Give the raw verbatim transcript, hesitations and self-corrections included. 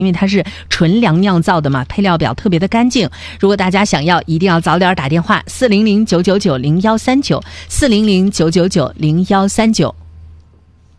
因为它是纯粮酿造的嘛，配料表特别的干净。如果大家想要，一定要早点打电话四零零九九九零幺三九四零零九九九零幺三九。